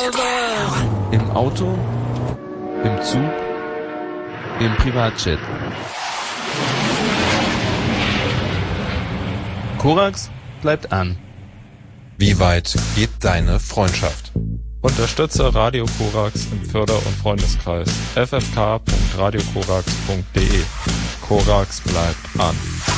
Im Auto, im Zug, im Privatjet. Korax bleibt an. Wie weit geht deine Freundschaft? Unterstütze Radio Korax im Förder- und Freundeskreis ffk.radiokorax.de. Korax bleibt an.